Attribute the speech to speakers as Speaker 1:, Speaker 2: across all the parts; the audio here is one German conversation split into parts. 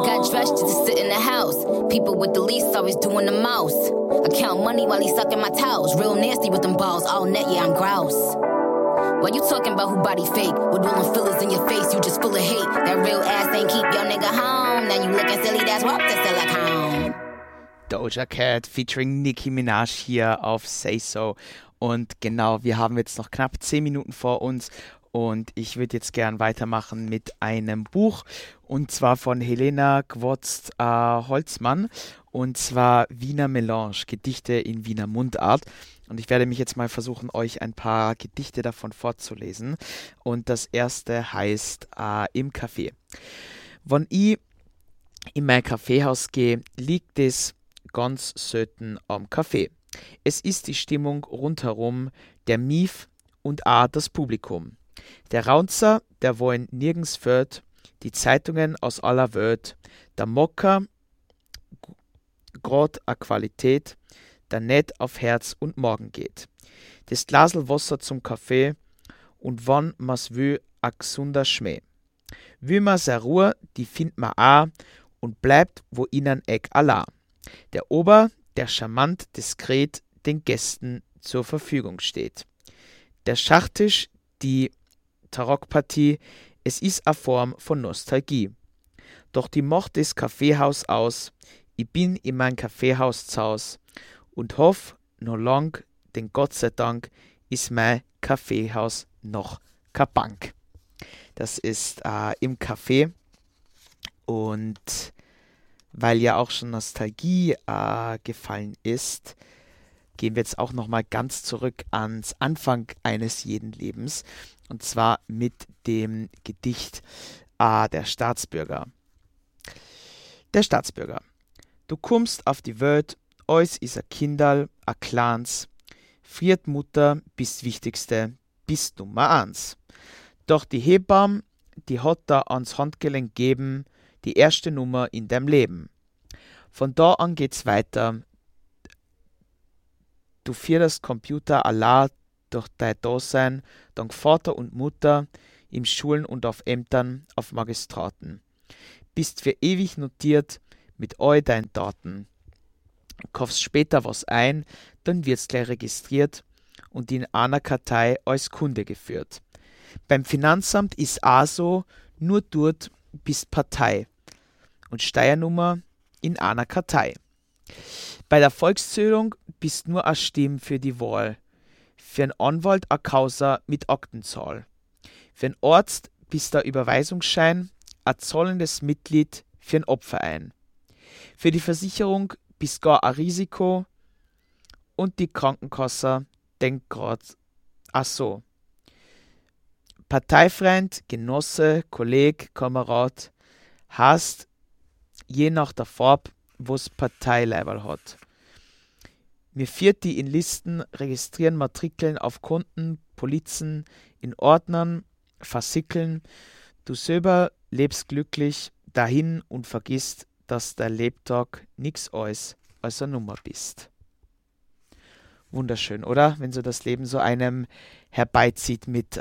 Speaker 1: Got dressed just to sit in the house. People with the least always doing the most. I count money while he sucking my towels. Real nasty with them balls, all net, yeah, I'm grouse. Why you talking about who body fake? With all them fillers in your face, you just full of hate. That real ass ain't keep your nigga home. Now you looking silly, that's walk to silicone.
Speaker 2: Doja Cat featuring Nicki Minaj hier auf Say So. Und genau, wir haben jetzt noch knapp 10 Minuten vor uns. Und ich würde jetzt gern weitermachen mit einem Buch, und zwar von Helena Gwotz-Holzmann, und zwar Wiener Melange, Gedichte in Wiener Mundart. Und ich werde mich jetzt mal versuchen, euch ein paar Gedichte davon vorzulesen. Und das erste heißt Im Café. Wenn ich in mein Kaffeehaus gehe, liegt es ganz selten am Kaffee. Es ist die Stimmung rundherum, der Mief und auch das Publikum. Der Raunzer, der wollen nirgends fährt, die Zeitungen aus aller Welt, der Mocker, grad a Qualität, der net auf Herz und Morgen geht. Das Glasel Wasser zum Kaffee und wann ma's will, a gesunder Schmäh. Will ma se Ruhe, die findt ma a und bleibt wo ihnen eck alla. Der Ober, der charmant, diskret den Gästen zur Verfügung steht. Der Schachtisch, die Tarockpartie, es ist a Form von Nostalgie. Doch die macht das Kaffeehaus aus, ich bin in mein Kaffeehaus zaus und hoff, no lang, denn Gott sei Dank, ist mein Kaffeehaus noch ka Bank. Das ist im Café, und weil ja auch schon Nostalgie gefallen ist, gehen wir jetzt auch nochmal ganz zurück ans Anfang eines jeden Lebens. Und zwar mit dem Gedicht Der Staatsbürger. Der Staatsbürger. Du kommst auf die Welt, eus is a Kinderl, a Clans. Friert Mutter, bist Wichtigste, bist Nummer 1. Doch die Hebamme, die hat da ans Handgelenk geben, die erste Nummer in deinem Leben. Von da an geht's weiter. Du führst Computer Allah durch dein Dasein, dank Vater und Mutter, im Schulen und auf Ämtern, auf Magistraten. Bist für ewig notiert mit all deinen Daten. Kaufst später was ein, dann wird's gleich registriert und in einer Kartei als Kunde geführt. Beim Finanzamt ist auch so, nur dort bist Partei und Steuernummer in einer Kartei. Bei der Volkszählung bist nur eine Stimme für die Wahl. Für einen Anwalt eine Causa mit Aktenzahl. Für einen Arzt bist der Überweisungsschein ein zahlendes Mitglied für einen Opferverein. Für die Versicherung bist gar ein Risiko und die Krankenkasse denkt grad, ach so. Parteifreund, Genosse, Kolleg, Kamerad heißt je nach der Farbe, wo's Parteileiberl hat. Mir führt die in Listen, registrieren Matrikeln auf Konten, Polizen, in Ordnern, versickeln. Du selber lebst glücklich dahin und vergisst, dass der Lebtag nix als eine Nummer bist. Wunderschön, oder? Wenn so das Leben so einem herbeizieht mit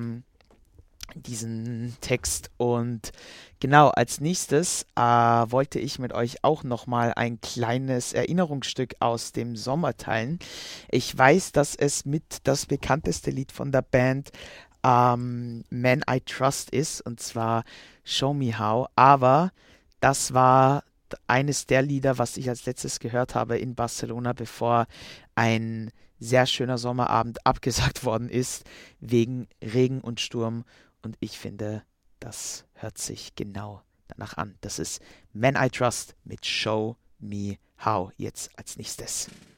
Speaker 2: diesen Text. Und genau, als nächstes wollte ich mit euch auch nochmal ein kleines Erinnerungsstück aus dem Sommer teilen. Ich weiß, dass es mit das bekannteste Lied von der Band Man I Trust ist, und zwar Show Me How, aber das war eines der Lieder, was ich als letztes gehört habe in Barcelona, bevor ein sehr schöner Sommerabend abgesagt worden ist, wegen Regen und Sturm. Und ich finde, das hört sich genau danach an. Das ist Man I Trust mit Show Me How jetzt als nächstes.